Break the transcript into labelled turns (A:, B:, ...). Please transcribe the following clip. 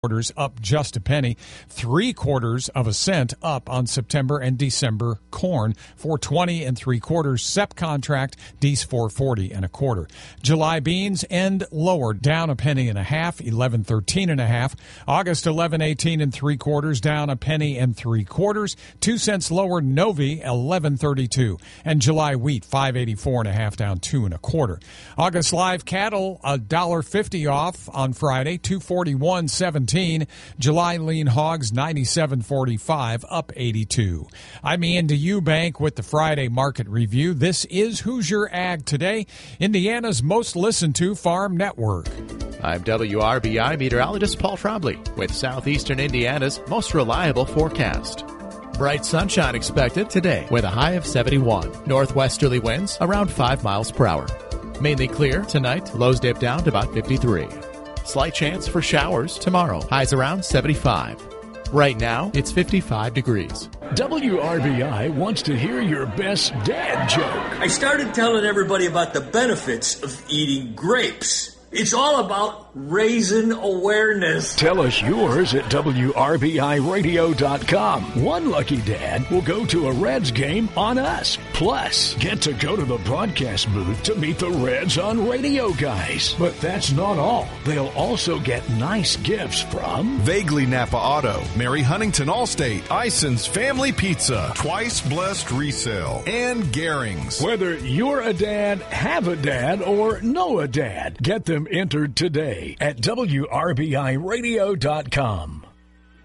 A: quarters up just a penny, 3/4 of a cent up on September and December corn, 4.20 3/4 SEP contract, D's 4.40 1/4. July beans end lower, down a penny and a half, 11.13 1/2. August 11.18 3/4, down a penny and 3/4, 2 cents lower. Novi 11.32, and July wheat 5.84 1/2, down 2 1/4. August live cattle $1.50 off on Friday, 241.17. July lean hogs 97.45, up 82. I'm Ian DeEubank with the Friday Market Review. This is Hoosier Ag Today, Indiana's most listened to farm network.
B: I'm WRBI meteorologist Paul Trombley with Southeastern Indiana's most reliable forecast. Bright sunshine expected today with a high of 71. Northwesterly winds around 5 miles per hour. Mainly clear tonight, lows dip down to about 53. Slight chance for showers tomorrow. Highs around 75. Right now, it's 55 degrees.
C: WRBI wants to hear your best dad joke.
D: I started telling everybody about the benefits of eating grapes. It's all about raising awareness.
C: Tell us yours at WRBIRadio.com. One lucky dad will go to a Reds game on us. Plus, get to go to the broadcast booth to meet the Reds on Radio Guys. But that's not all. They'll also get nice gifts from
E: Vaguely Napa Auto, Mary Huntington Allstate, Ison's Family Pizza, Twice Blessed Resale, and Gehring's.
C: Whether you're a dad, have a dad, or know a dad, get them entered today at WRBIRadio.com.